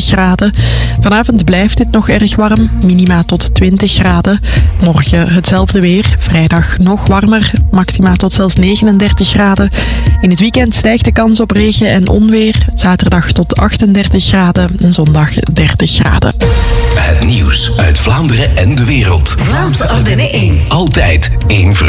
31 graden. Vanavond blijft het nog erg warm, minima tot 20 graden. Morgen hetzelfde weer, vrijdag nog warmer, maxima tot zelfs 39 graden. In het weekend stijgt de kans op regen en onweer. Zaterdag tot 38 graden en zondag 30 graden. Het nieuws uit Vlaanderen en de wereld. Vlaamse Antenne 1. Altijd één verhaal.